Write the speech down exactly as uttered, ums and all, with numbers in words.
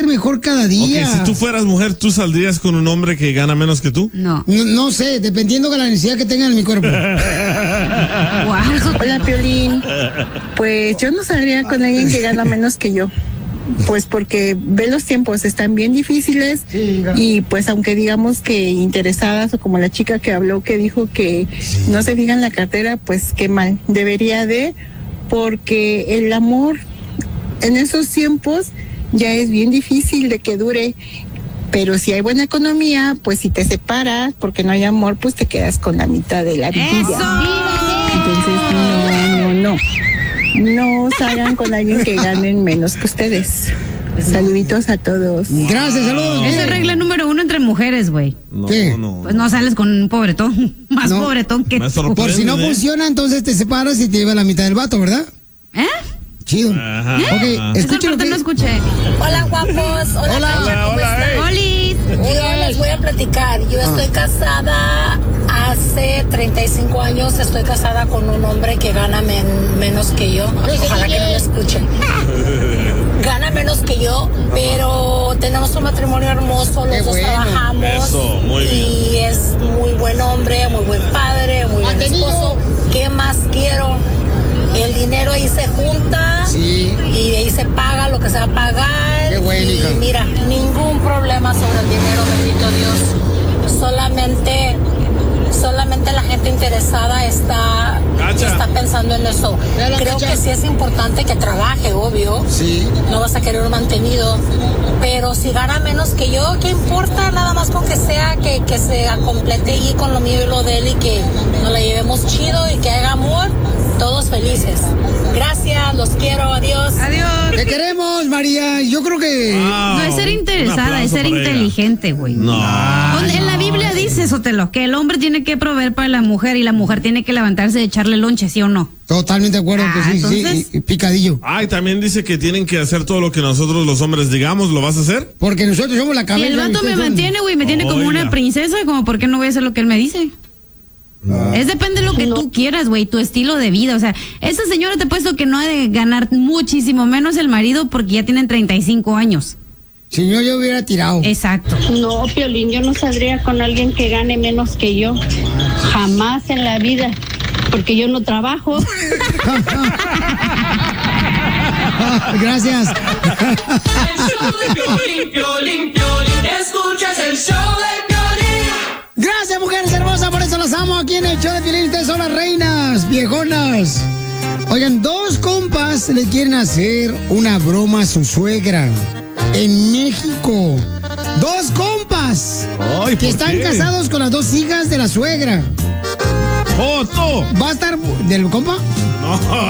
ser mejor cada día. Okay, si tú fueras mujer, ¿tú saldrías con un hombre que gana menos que tú? No. No, no sé, dependiendo de la necesidad que tenga en mi cuerpo. Wow. Hola, Piolín. Pues yo no saldría con alguien que gana menos que yo. Pues porque ve los tiempos están bien difíciles y pues aunque digamos que interesadas o como la chica que habló que dijo que no se fija en la cartera, pues qué mal, debería de, porque el amor en esos tiempos ya es bien difícil de que dure, pero si hay buena economía, pues si te separas porque no hay amor, pues te quedas con la mitad de la vida. Entonces no, no, no. No salgan con alguien que ganen menos que ustedes. Saluditos a todos. Gracias, saludos. Esa es regla número uno entre mujeres, güey. No, ¿Qué? no. Pues no sales con un pobretón. Más No. pobretón que Me tú. sorprende. Por si no ¿eh? funciona, entonces te separas y te lleva la mitad del vato, ¿verdad? ¿Eh? Chido. Ajá. Ok, Ajá. Esa escucha lo parte que... no escuché. Hola, guapos. Hola, Hola. Cacha, ¿cómo Hola, están? hey. ¡Olis! Yo les voy a platicar. Yo estoy casada hace treinta y cinco años. Estoy casada con un hombre que gana men- menos que yo. Ojalá que no lo escuchen. Gana menos que yo, pero tenemos un matrimonio hermoso. Los Qué dos bueno. trabajamos. Eso, muy bien. Y es muy buen hombre, muy buen padre, muy buen esposo. ¿Qué más quiero? El dinero ahí se junta. Sí. Y de ahí se paga lo que se va a pagar. Qué bueno, y hija. mira, ningún problema sobre el dinero, bendito Dios. Solamente, solamente la gente interesada está, Cacha. está pensando en eso. Dale, Creo Cacha. que sí es importante que trabaje, obvio. Sí. No vas a querer un mantenido. Pero si gana menos que yo, ¿qué importa? Nada más con que sea, que, que se complete allí con lo mío y lo de él y que nos la llevemos chido y que haga amor. Todos felices. Gracias, los quiero, adiós. Adiós. Te queremos, María. Yo creo que... Wow. No es ser Un interesada, es aplauso ser para ella. inteligente, güey. No. Donde en la Biblia dice, Sotelo, que el hombre tiene que proveer para la mujer y la mujer tiene que levantarse de echarle lonche, ¿sí o no? Totalmente de acuerdo, Ah, que sí, entonces- sí, y- y picadillo. Ay, también dice que tienen que hacer todo lo que nosotros los hombres digamos. ¿Lo vas a hacer? Porque nosotros somos la Y cabeza. el vato me ustedes son- mantiene, güey, me tiene como Oiga. una princesa, como por qué no voy a hacer lo que él me dice. Es depende de lo que tú quieras, güey, tu estilo de vida. O sea, esa señora te he puesto que no ha de ganar muchísimo menos el marido porque ya tienen treinta y cinco años. Si no, yo hubiera tirado. Exacto. No, Piolín, yo no saldría con alguien que gane menos que yo. Jamás en la vida. Porque yo no trabajo. Gracias. Escuchas el show de Piolín. Gracias, mujeres hermosas, por eso las amo aquí en el show de Piolín. Ustedes son las reinas, viejonas. Oigan, dos compas le quieren hacer una broma a su suegra en México. Dos compas Ay, que ¿por están qué? casados con las dos hijas de la suegra. ¡Foto! ¿Va a estar del compa? No.